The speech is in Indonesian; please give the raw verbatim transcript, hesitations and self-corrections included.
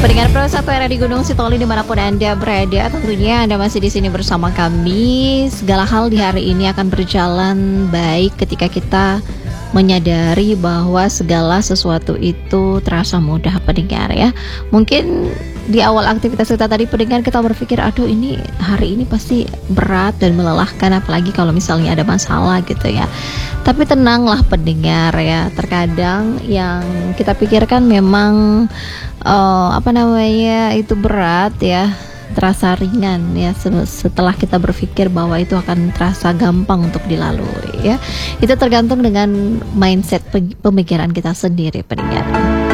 Pendengar Pro satu era di Gunung Sitoli dimanapun Anda berada, tentunya Anda masih di sini bersama kami. Segala hal di hari ini akan berjalan baik ketika kita menyadari bahwa segala sesuatu itu terasa mudah, pendengar ya. Mungkin di awal aktivitas kita tadi pendengar kita berpikir, aduh ini hari ini pasti berat dan melelahkan, apalagi kalau misalnya ada masalah gitu ya. Tapi tenanglah pendengar ya, terkadang yang kita pikirkan memang uh, apa namanya itu berat ya, terasa ringan ya setelah kita berpikir bahwa itu akan terasa gampang untuk dilalui ya. Itu tergantung dengan mindset pemikiran kita sendiri pendengar.